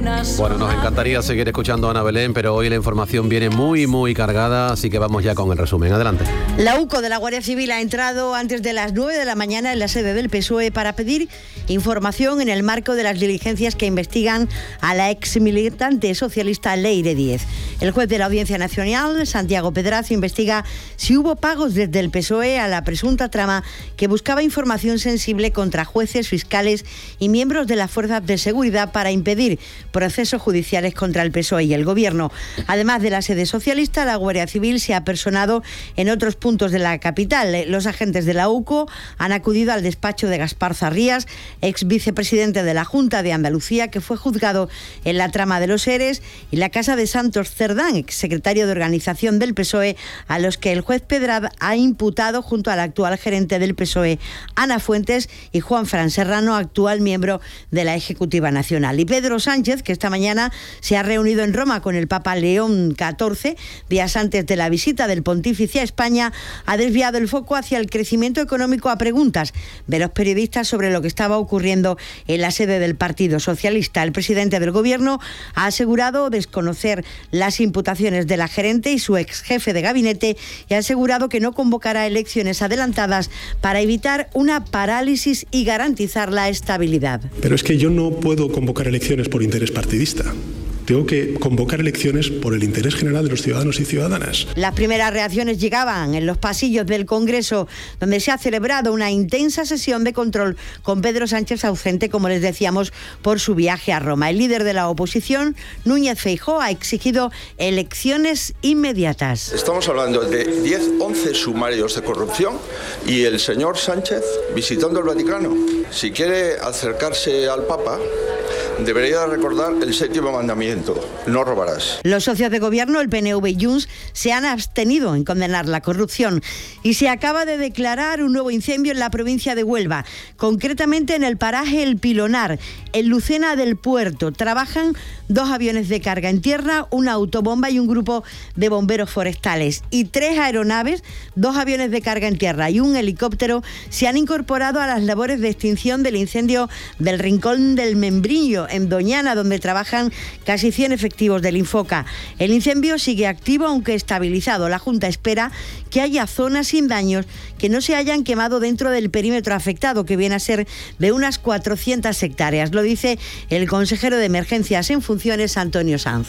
Bueno, nos encantaría seguir escuchando a Ana Belén, pero hoy la información viene muy cargada, así que vamos ya con el resumen. Adelante. La UCO de la Guardia Civil ha entrado antes de las 9 de la mañana en la sede del PSOE para pedir información en el marco de las diligencias que investigan a la exmilitante socialista Leire Díez. El juez de la Audiencia Nacional, Santiago Pedraza, investiga si hubo pagos desde el PSOE a la presunta trama que buscaba información sensible contra jueces, fiscales y miembros de las fuerzas de seguridad para impedir procesos judiciales contra el PSOE y el Gobierno. Además de la sede socialista, la Guardia Civil se ha personado en otros puntos de la capital. Los agentes de la UCO han acudido al despacho de Gaspar Zarrías, ex vicepresidente de la Junta de Andalucía, que fue juzgado en la trama de los ERES, y la casa de Santos Cerdán, ex secretario de organización del PSOE, a los que el juez Pedraza ha imputado junto al actual gerente del PSOE, Ana Fuentes, y Juan Fran Serrano, actual miembro de la Ejecutiva Nacional. Y Pedro Sánchez, que esta mañana se ha reunido en Roma con el Papa León XIV, días antes de la visita del pontífice a España, ha desviado el foco hacia el crecimiento económico a preguntas de los periodistas sobre lo que estaba ocurriendo en la sede del Partido Socialista. El presidente del Gobierno ha asegurado desconocer las imputaciones de la gerente y su ex jefe de gabinete, y ha asegurado que no convocará elecciones adelantadas para evitar una parálisis y garantizar la estabilidad. Pero es que yo no puedo convocar elecciones por interés partidista. Tengo que convocar elecciones por el interés general de los ciudadanos y ciudadanas. Las primeras reacciones llegaban en los pasillos del Congreso, donde se ha celebrado una intensa sesión de control con Pedro Sánchez ausente, como les decíamos, por su viaje a Roma. El líder de la oposición, Núñez Feijóo, ha exigido elecciones inmediatas. Estamos hablando de 11 sumarios de corrupción y el señor Sánchez visitando el Vaticano. Si quiere acercarse al Papa, debería recordar el 7º mandamiento: no robarás. Los socios de gobierno, el PNV y Junts, se han abstenido en condenar la corrupción. Y se acaba de declarar un nuevo incendio en la provincia de Huelva, concretamente en el paraje El Pilonar, en Lucena del Puerto. Trabajan 2 aviones de carga en tierra, una autobomba y un grupo de bomberos forestales. Y 3 aeronaves, 2 aviones de carga en tierra y un helicóptero se han incorporado a las labores de extinción del incendio del Rincón del Membrillo, en Doñana, donde trabajan casi 100 efectivos del Infoca. El incendio sigue activo, aunque estabilizado. La Junta espera que haya zonas sin daños que no se hayan quemado dentro del perímetro afectado, que viene a ser de unas 400 hectáreas. Lo dice el consejero de Emergencias en funciones, Antonio Sanz.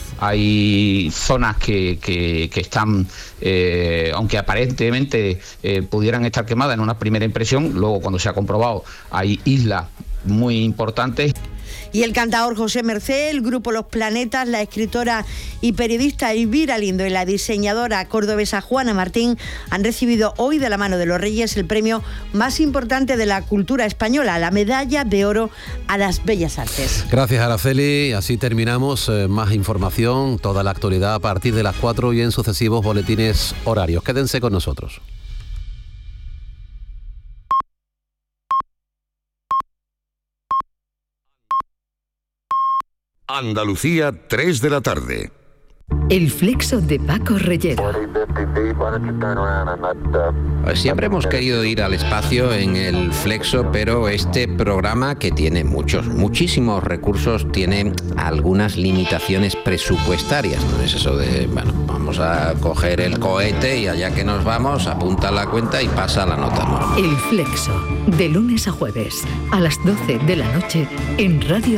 Hay zonas que están, aunque aparentemente pudieran estar quemadas en una primera impresión, luego cuando se ha comprobado hay islas muy importantes. Y el cantador José Mercé, el grupo Los Planetas, la escritora y periodista Elvira Lindo y la diseñadora cordobesa Juana Martín han recibido hoy, de la mano de los Reyes, el premio más importante de la cultura española, la Medalla de Oro a las Bellas Artes. Gracias, Araceli. Así terminamos. Más información, toda la actualidad a partir de las 4 y en sucesivos boletines horarios. Quédense con nosotros. Andalucía, 3 de la tarde. El flexo de Paco Reyero. Siempre hemos querido ir al espacio en el flexo, pero este programa, que tiene muchísimos recursos, tiene algunas limitaciones presupuestarias. No es eso de, bueno, vamos a coger el cohete y allá que nos vamos, apunta la cuenta y pasa la nota, ¿no? El flexo, de lunes a jueves, a las 12 de la noche, en Radio